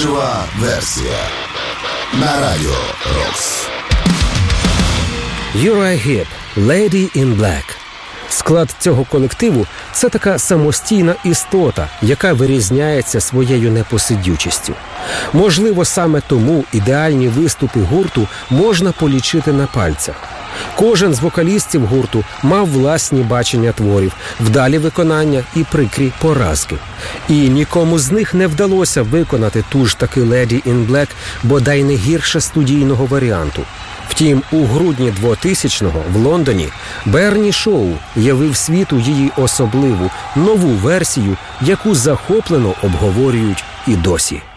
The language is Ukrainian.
Жива версія на Радіо Рокс. Uriah Heep, Lady in Black. Склад цього колективу – це така самостійна істота, яка вирізняється своєю непосидючістю. Можливо, саме тому ідеальні виступи гурту можна полічити на пальцях. Кожен з вокалістів гурту мав власні бачення творів, вдалі виконання і прикрі поразки. І нікому з них не вдалося виконати ту ж таки Lady in Black, бодай не гірше студійного варіанту. Втім, у грудні 2000-го в Лондоні Берні Шоу явив світу її особливу, нову версію, яку захоплено обговорюють і досі.